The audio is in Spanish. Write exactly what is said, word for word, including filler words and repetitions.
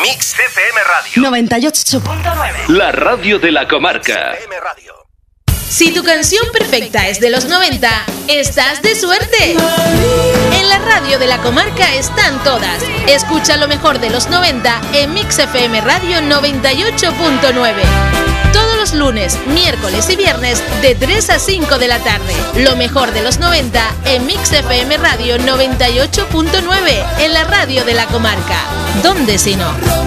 Mix F M Radio noventa y ocho punto nueve. La radio de la comarca. Mix F M Radio. Si tu canción perfecta es de los noventa, estás de suerte. En la radio de la comarca están todas. Escucha lo mejor de los noventa en Mix F M Radio noventa y ocho punto nueve. Todos los lunes, miércoles y viernes de tres a cinco de la tarde. Lo mejor de los noventa en Mix F M Radio noventa y ocho punto nueve, en la radio de la comarca. ¿Dónde si no?